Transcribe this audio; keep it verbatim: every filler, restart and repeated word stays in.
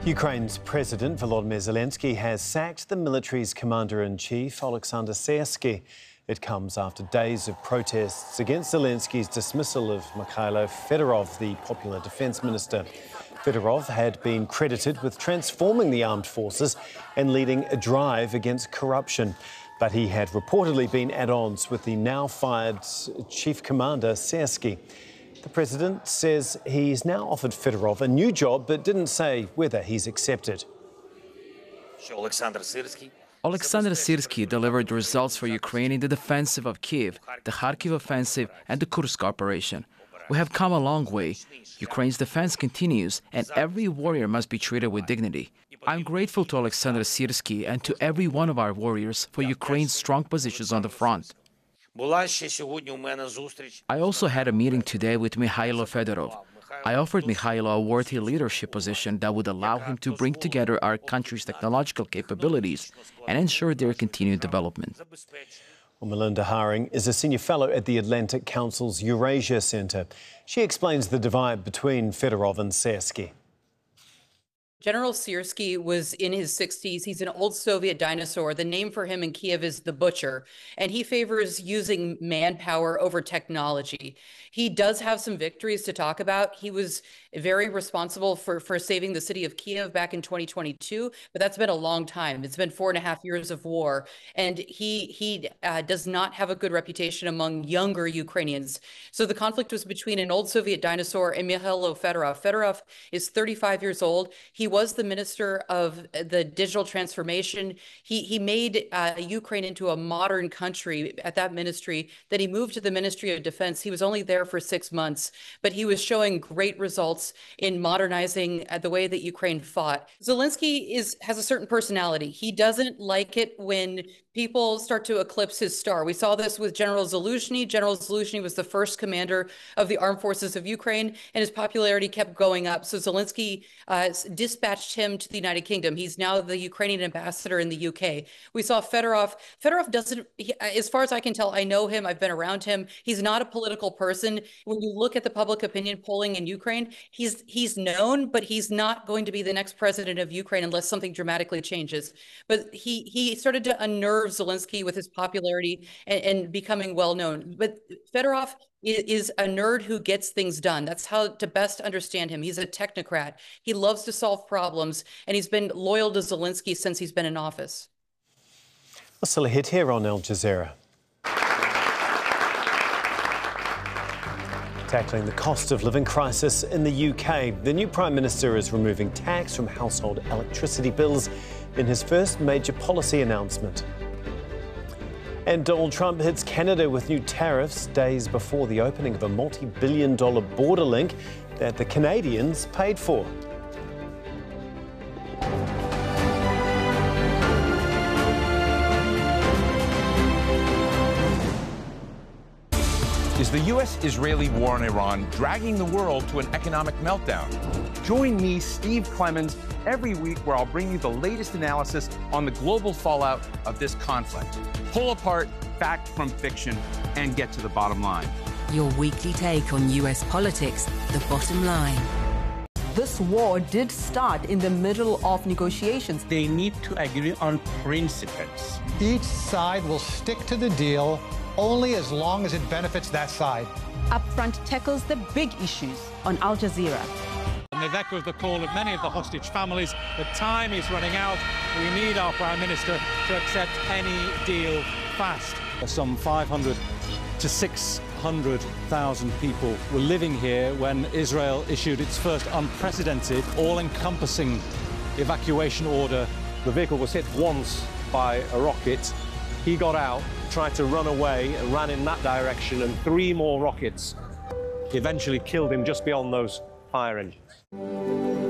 Ukraine's President Volodymyr Zelensky has sacked the military's commander-in-chief, Oleksandr Syrsky. It comes after days of protests against Zelensky's dismissal of Mikhailo Fedorov, the popular defence minister. Fedorov had been credited with transforming the armed forces and leading a drive against corruption. But he had reportedly been at odds with the now-fired chief commander, Syrsky. The president says he's now offered Fedorov a new job, but didn't say whether he's accepted. Oleksandr Syrsky delivered results for Ukraine in the defensive of Kiev, the Kharkiv offensive and the Kursk operation. We have come a long way. Ukraine's defense continues, and every warrior must be treated with dignity. I'm grateful to Oleksandr Syrsky and to every one of our warriors for Ukraine's strong positions on the front. I also had a meeting today with Mikhailo Fedorov. I offered Mikhailo a worthy leadership position that would allow him to bring together our country's technological capabilities and ensure their continued development. Well, Melinda Haring is a senior fellow at the Atlantic Council's Eurasia Centre. She explains the divide between Fedorov and Syrsky. General Syrsky was in his sixties. He's an old Soviet dinosaur. The name for him in Kiev is the Butcher, and he favors using manpower over technology. He does have some victories to talk about. He was very responsible for, for saving the city of Kiev back in twenty twenty-two, but that's been a long time. It's been four and a half years of war, and he, he uh, does not have a good reputation among younger Ukrainians. So the conflict was between an old Soviet dinosaur and Mikhailo Fedorov. Fedorov is thirty-five years old. He was the minister of the digital transformation. He, he made uh, Ukraine into a modern country at that ministry. Then he moved to the Ministry of Defense. He was only there for six months, but he was showing great results in modernizing uh, the way that Ukraine fought. Zelensky is has a certain personality. He doesn't like it when people start to eclipse his star. We saw this with General Zaluzhny. General Zaluzhny was the first commander of the armed forces of Ukraine, and his popularity kept going up. So Zelensky uh, dispatched him to the United Kingdom. He's now the Ukrainian ambassador in the U K. We saw Fedorov. Fedorov doesn't, he, as far as I can tell, I know him, I've been around him. He's not a political person. When you look at the public opinion polling in Ukraine, he's he's known, but he's not going to be the next president of Ukraine unless something dramatically changes. But he he started to unnerve Zelensky with his popularity and, and becoming well known. But Fedorov is a nerd who gets things done. That's how to best understand him. He's a technocrat. He loves to solve problems, and he's been loyal to Zelensky since he's been in office. Still a hit here on Al Jazeera. Tackling the cost of living crisis in the U K, the new Prime Minister is removing tax from household electricity bills in his first major policy announcement. And Donald Trump hits Canada with new tariffs days before the opening of a multi-billion dollar border link that the Canadians paid for. Is the U S Israeli war in Iran dragging the world to an economic meltdown? Join me, Steve Clemons, every week where I'll bring you the latest analysis on the global fallout of this conflict. Pull apart fact from fiction and get to the bottom line. Your weekly take on U S politics, The Bottom Line. This war did start in the middle of negotiations. They need to agree on principles. Each side will stick to the deal only as long as it benefits that side. Upfront tackles the big issues on Al Jazeera. And they've echoed the call of many of the hostage families. The time is running out. We need our Prime Minister to accept any deal fast. Some five hundred to six hundred thousand people were living here when Israel issued its first unprecedented, all-encompassing evacuation order. The vehicle was hit once by a rocket. He got out, tried to run away, and ran in that direction, and three more rockets eventually killed him just beyond those fire engines.